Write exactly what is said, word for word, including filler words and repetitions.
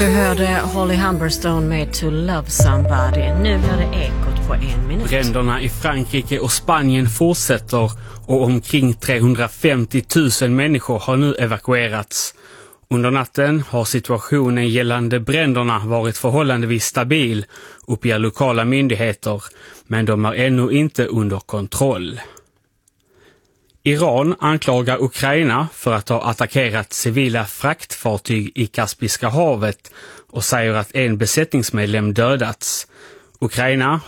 Du hörde Holly Humberstone med To Love Somebody. Nu blir det Ekot på en minut. Bränderna i Frankrike och Spanien fortsätter och omkring trehundrafemtio tusen människor har nu evakuerats. Under natten har situationen gällande bränderna varit förhållandevis stabil, uppger lokala myndigheter, men de är ännu inte under kontroll. Iran anklagar Ukraina för att ha attackerat civila fraktfartyg i Kaspiska havet och säger att en besättningsmedlem dödats. Ukraina